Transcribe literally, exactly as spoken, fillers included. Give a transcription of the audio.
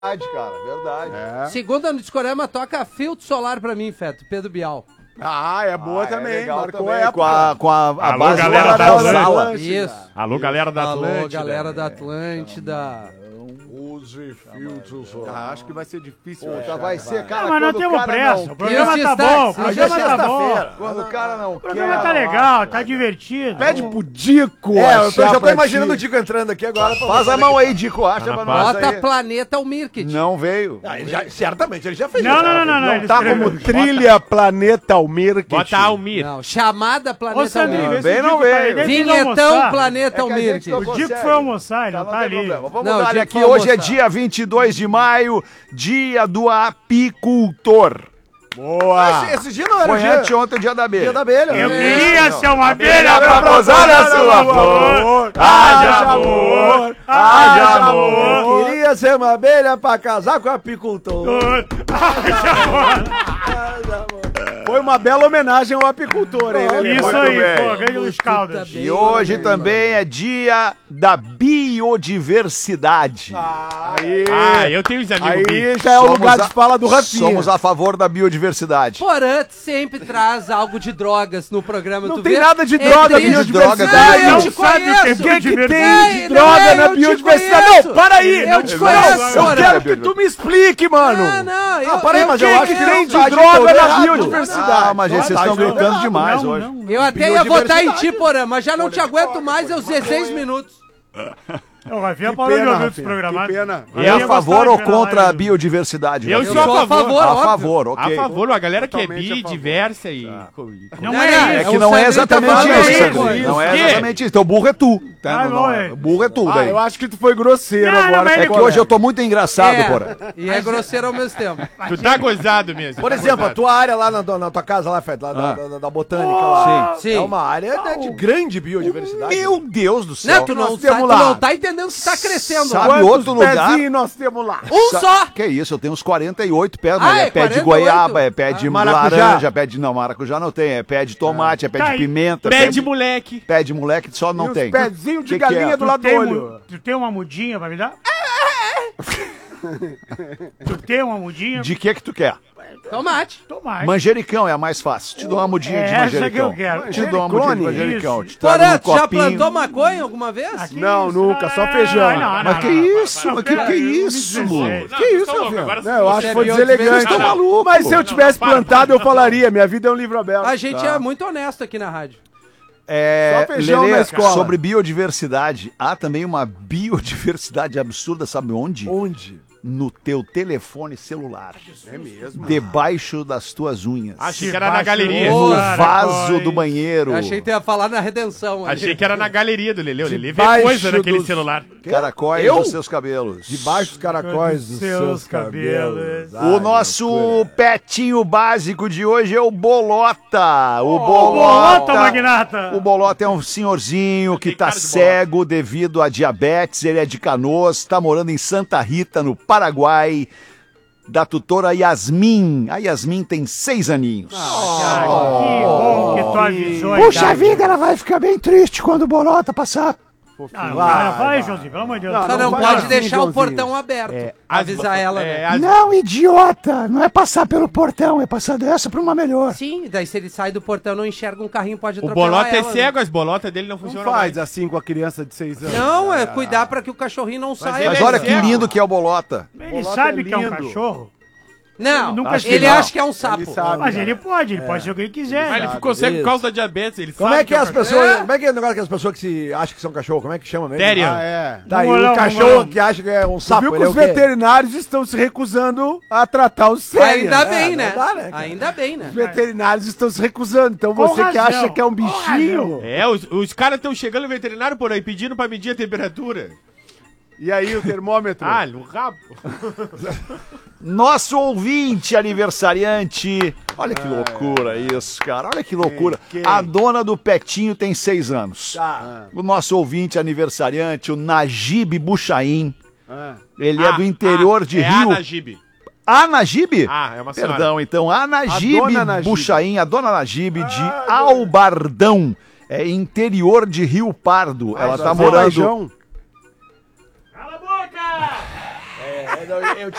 Verdade, cara, verdade. É. Segunda no Discorama toca filtro solar pra mim, Feto, Pedro Bial. Ah, é boa Ah, é também. legal Marcou também, época. com a, com a, a Alô, base galera da Sala. Isso. Alô, galera da Alô, Atlântida. galera da Atlântida. Use filtros Ah, acho que vai ser difícil. Puta, achar, vai ser, cara, Não, mas não quando o temos cara pressa. não O quer. programa E os tá destaques? bom. O Hoje Hoje programa é tá bom. sexta-feira. Quando o cara não O quer. programa tá legal, tá divertido. Pede pro Dico. É, eu achar já tô pra imaginando o ti. Dico entrando aqui agora. Faz a mão aí, Dico, acha pra nós Bota aí. Planeta Almirkit. Não veio. Ah, ele já, certamente, ele já fez Não, isso. não, não, não. não, ele Tá escreveu. como trilha Planeta Almir. Bota Almir. Não, chamada Ô, Planeta Sandrinho, Almirkit. vê se Bem o não Dico tá veio. aí. Deixa ele Vinhetão almoçar. Planeta É que a gente Almirkit. não O Dico consegue. foi almoçar, ele Tá, não não tá tem ali. problema. Vamos Não, mudar Dico aqui. foi Hoje é almoçar. dia vinte e dois de maio, dia do apicultor. Boa. Esse, esse dia não era Foi o dia, anteontem o dia da abelha. dia da abelha. Eu né? queria ser uma abelha Abelha pra pra pousar na sua flor. Haja amor, haja amor. Eu queria ser uma abelha pra casar com o apicultor. Haja amor. Foi uma bela homenagem ao apicultor, hein? Lelê? Isso Muito aí, bem. pô, grande Luiz Caldas. E hoje também é dia da biodiversidade. Aí, Ah, eu tenho os amigos bi. aí já é o Somos lugar a- de fala do Rafinha. Somos a favor da biodiversidade. Porã sempre traz algo de drogas no programa. Não tu tem vê? nada de É droga, triste. biodiversidade. Não, eu Não te sabe o que conheço. O que, que tem Ei, de não droga é, na eu te biodiversidade? conheço. Não, para aí! Eu te Não, conheço, eu Porã. quero que tu me explique, mano! Ah, não, eu, Ah, para aí, eu, mas eu, eu O acho que que tem não de tá de droga todo na errado. biodiversidade? Ah, mas vocês Tá estão de todo gritando errado. demais Não, hoje. não. eu até ia votar em ti, Biodiversidade. Porã, mas já não te aguento mais aos dezesseis minutos. O Rafinha Que parou de pena, ouvir esse Rafinha, programa. que pena. É a favor ou contra a biodiversidade? Eu né? sou Eu sou a a favor. favor, A óbvio. favor, ok. A favor, a galera que é Totalmente bi, a favor. diversa e... Não Não, é É isso. que o não é Sandrinho exatamente tá falando isso, isso. Sandrinho. Não é Quê? exatamente isso. Teu burro é tu. Tá? Ah, Não, não, não, é. burro é tu, Ah, daí. eu acho que tu foi grosseiro Não, não, agora. mas com o É que colega. hoje eu tô muito engraçado, É, porra. e é grosseiro ao mesmo tempo. Tu tá gozado mesmo. Por tá exemplo, a gozado. tua área lá na, tua- na tua casa, lá, Fed, lá da, Ah. da, da botânica lá. Sim. É uma área né, de grande biodiversidade. Meu Deus do céu. Não, tu não, nós sabe, temos tu lá. não tá entendendo que tá crescendo. Sabe lá. Quantos outro lugar? pezinhos nós temos lá? Um Sa- só. Que isso, eu tenho uns quarenta e oito pés, Ah, mas é, é pé de quarenta e oito? goiaba, é pé de Ah. Maracujá? laranja, pé de... Não, maracujá não tem, é pé de tomate, é pé Tá de aí. pimenta, Pé de moleque. pé de moleque, só E não uns tem. pezinhos de Que que galinha é? do lado do Tem olho. mu- Tu tem uma mudinha pra me dar? Tu tem uma mudinha? De que que tu quer? Tomate. Tomate. Manjericão é a mais fácil. Te dou uma mudinha É de essa que manjericão. eu quero. Te dou uma mudinha de Manjericone, manjericão. isso. Te trago Porã, um tu já copinho. plantou maconha alguma vez? Ah, que Não, isso? nunca, só Não, feijão. não, não, Mas não, que não, isso? não, Mas que não, que é não, isso, não, mano? não, Que isso, tá louco, Rafinha? agora Não, eu acho que foi Você é deselegante. biodiversidade. Estão maluco. Mas se eu tivesse Não, não, para, plantado, para, eu falaria. Minha vida é um livro aberto. A gente é muito honesto aqui na rádio. É, Só feijão Lelê, na escola. sobre biodiversidade, há também uma biodiversidade absurda, sabe onde? Onde? No teu telefone celular. É mesmo. Debaixo das tuas unhas. Achei que era na galeria. Debaixo- No Cara, vaso pois. do banheiro. Eu achei que tu ia falar na redenção. ali. Achei que era na galeria do Lele. O Lele vê Debaixo coisa naquele dos- celular. Caracóis Eu? dos seus cabelos. Debaixo dos caracóis dos Seus seus cabelos. cabelos. Ai, O nosso loucura. petinho básico de hoje é o Bolota. O Bolota, Bolota. Magnata. O Bolota é um senhorzinho que Tem tá cara de cego devido a diabetes. Ele é de Canoas, tá morando em Santa Rita, no Paraguai. Da tutora Yasmin. A Yasmin tem seis aninhos. Ah, que bom que tu avisou a Puxa idade. vida, ela vai ficar bem triste quando o Bolota passar. Ah, Vai, vai, vai, vai. Joãozinho, pelo amor de Deus. Não, Só não não vai pode assim, deixar o Joãozinho. portão aberto. Avisar ela, né? É, as- Não, idiota! Não é passar pelo portão, é passar dessa pra uma melhor. Sim, daí se ele sai do portão, não enxerga um carrinho, pode O atropelar Bolota é ela, né? cego, as bolotas dele não Não funcionam faz mais. assim com a criança de seis anos. Não, é cuidar pra que o cachorrinho não saia. ele Mas é olha que cego. lindo que é o Bolota. Ele Bolota sabe é que é um lindo. cachorro, Não, Ele nunca ele chegou. acha que é um sapo. Ele sabe. mas ele pode, ele pode ser o que ele quiser. Mas ele ficou cego por causa da diabetes. Ele Como sabe é que é um as cachorro. pessoas. Como é que é o negócio que as pessoas que se acham que são cachorro? Como é que chama mesmo? Terrier. Ah, é. Tá, e Mongolão, o cachorro mongolão. que acha que é um Você sapo. viu que ele é os o quê? veterinários estão se recusando a tratar os sérios. Ainda bem, É, né? não dá, né, cara? Ainda bem, né? Os veterinários estão se recusando. Então Com você que razão. acha que é um Com bichinho. É, os, os caras estão chegando no veterinário por aí pedindo pra medir a temperatura. E aí, o termômetro? Ah, no rabo. Nosso ouvinte aniversariante. Olha que loucura isso, cara. Olha que loucura. Quem? A dona do Petinho tem seis anos. Tá. O nosso ouvinte aniversariante, o Najib Buchaim. Ah. Ele é Ah, do interior ah, de é Rio. a Najib. A Najib? Ah, é uma senhora. Perdão, então. A Najib A dona Najib. Buchaim, a dona Najib de Ah, Albardão. É interior de Rio Pardo. Ela tá morando. Azerbaijão. Cala a boca! Eu, eu